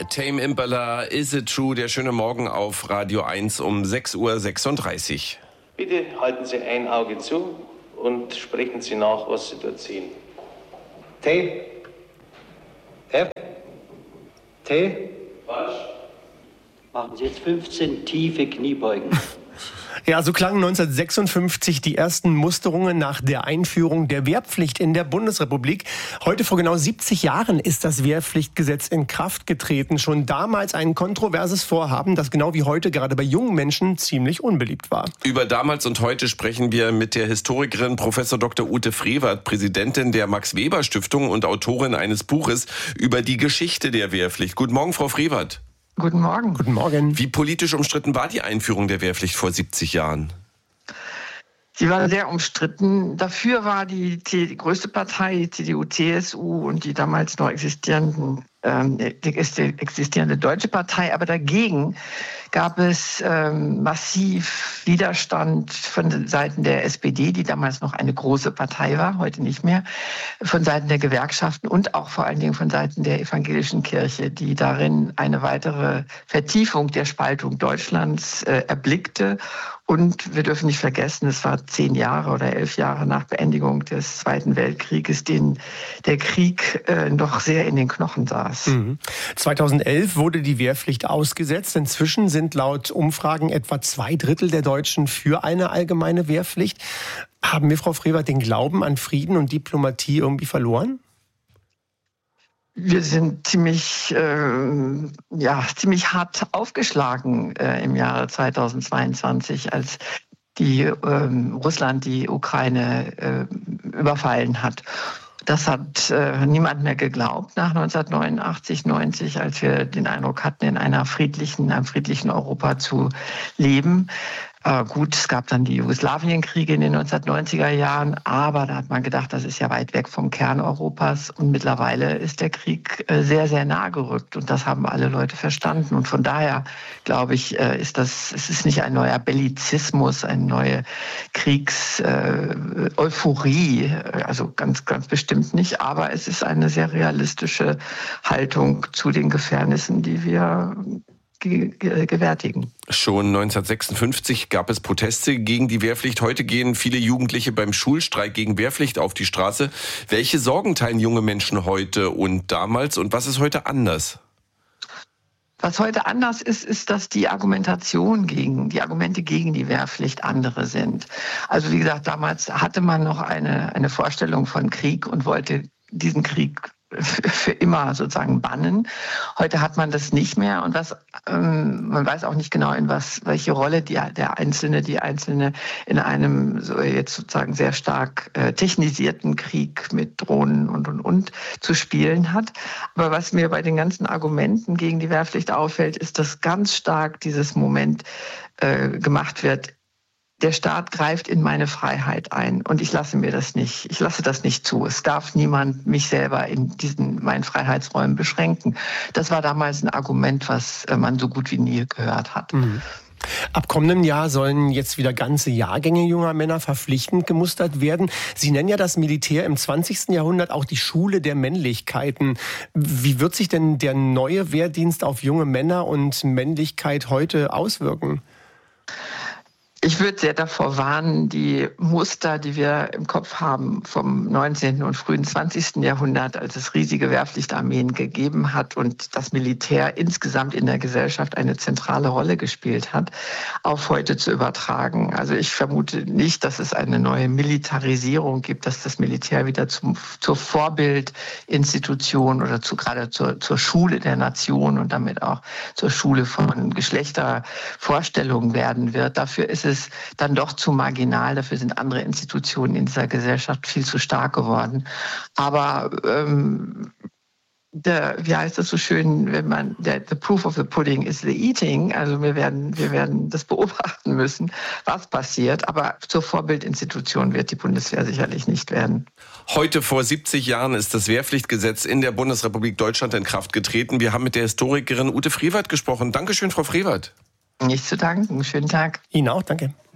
Tame Impala, Is It True, der schöne Morgen auf Radio 1 um 6:36 Uhr. Bitte halten Sie ein Auge zu und sprechen Sie nach, was Sie dort sehen. T. F. T. Falsch. Machen Sie jetzt 15 tiefe Kniebeugen. Ja, so klangen 1956 die ersten Musterungen nach der Einführung der Wehrpflicht in der Bundesrepublik. Heute vor genau 70 Jahren ist das Wehrpflichtgesetz in Kraft getreten. Schon damals ein kontroverses Vorhaben, das genau wie heute gerade bei jungen Menschen ziemlich unbeliebt war. Über damals und heute sprechen wir mit der Historikerin Prof. Dr. Ute Frevert, Präsidentin der Max-Weber-Stiftung und Autorin eines Buches über die Geschichte der Wehrpflicht. Guten Morgen, Frau Frevert. Guten Morgen. Guten Morgen. Wie politisch umstritten war die Einführung der Wehrpflicht vor 70 Jahren? Sie war sehr umstritten. Dafür war die größte Partei, CDU, CSU und die damals noch existierende Deutsche Partei. Aber dagegen gab es massiv Widerstand von Seiten der SPD, die damals noch eine große Partei war, heute nicht mehr, von Seiten der Gewerkschaften und auch vor allen Dingen von Seiten der evangelischen Kirche, die darin eine weitere Vertiefung der Spaltung Deutschlands erblickte. Und wir dürfen nicht vergessen, es war 10 Jahre oder 11 Jahre nach Beendigung des Zweiten Weltkrieges, den der Krieg noch sehr in den Knochen saß. 2011 wurde die Wehrpflicht ausgesetzt. Inzwischen sind laut Umfragen etwa 2/3 der Deutschen für eine allgemeine Wehrpflicht. Haben wir, Frau Frevert, den Glauben an Frieden und Diplomatie irgendwie verloren? Wir sind ziemlich hart aufgeschlagen im Jahre 2022, als Russland die Ukraine überfallen hat. Das hat niemand mehr geglaubt nach 1989, 90, als wir den Eindruck hatten, in einem friedlichen Europa zu leben. Gut, es gab dann die Jugoslawienkriege in den 1990er Jahren, aber da hat man gedacht, das ist ja weit weg vom Kern Europas. Und mittlerweile ist der Krieg sehr, sehr nah gerückt und das haben alle Leute verstanden. Und von daher, glaube ich, es ist nicht ein neuer Bellizismus, eine neue Kriegseuphorie, also ganz, ganz bestimmt nicht. Aber es ist eine sehr realistische Haltung zu den Gefährnissen, die wir gewärtigen. Schon 1956 gab es Proteste gegen die Wehrpflicht. Heute gehen viele Jugendliche beim Schulstreik gegen Wehrpflicht auf die Straße. Welche Sorgen teilen junge Menschen heute und damals und was ist heute anders? Was heute anders ist, ist, dass die Argumente gegen die Wehrpflicht andere sind. Also wie gesagt, damals hatte man noch eine Vorstellung von Krieg und wollte diesen Krieg für immer sozusagen bannen. Heute hat man das nicht mehr und man weiß auch nicht genau, welche Rolle die Einzelne in einem so jetzt sozusagen sehr stark technisierten Krieg mit Drohnen und zu spielen hat. Aber was mir bei den ganzen Argumenten gegen die Wehrpflicht auffällt, ist, dass ganz stark dieses Moment gemacht wird: Der Staat greift in meine Freiheit ein und ich lasse das nicht zu. Es darf niemand mich selber in meinen Freiheitsräumen beschränken. Das war damals ein Argument, was man so gut wie nie gehört hat. Ab kommendem Jahr sollen jetzt wieder ganze Jahrgänge junger Männer verpflichtend gemustert werden. Sie nennen ja das Militär im 20. Jahrhundert auch die Schule der Männlichkeiten. Wie wird sich denn der neue Wehrdienst auf junge Männer und Männlichkeit heute auswirken? Ich würde sehr davor warnen, die Muster, die wir im Kopf haben vom 19. und frühen 20. Jahrhundert, als es riesige Wehrpflichtarmeen gegeben hat und das Militär insgesamt in der Gesellschaft eine zentrale Rolle gespielt hat, auf heute zu übertragen. Also ich vermute nicht, dass es eine neue Militarisierung gibt, dass das Militär wieder zur Vorbildinstitution oder gerade zur Schule der Nation und damit auch zur Schule von Geschlechtervorstellungen werden wird. Dafür ist es dann doch zu marginal. Dafür sind andere Institutionen in dieser Gesellschaft viel zu stark geworden. Aber wie heißt das so schön, the proof of the pudding is the eating. Also wir werden das beobachten müssen, was passiert. Aber zur Vorbildinstitution wird die Bundeswehr sicherlich nicht werden. Heute vor 70 Jahren ist das Wehrpflichtgesetz in der Bundesrepublik Deutschland in Kraft getreten. Wir haben mit der Historikerin Ute Frevert gesprochen. Dankeschön, Frau Frevert. Nichts zu danken. Schönen Tag. Ihnen auch, danke.